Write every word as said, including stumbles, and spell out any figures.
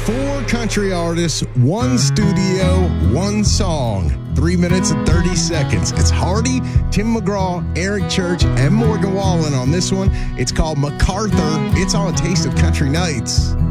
Four country artists, one studio, one song. Three minutes and thirty seconds. It's Hardy, Tim McGraw, Eric Church, and Morgan Wallen on this one. It's called MacArthur. It's on A Taste of Country Nights.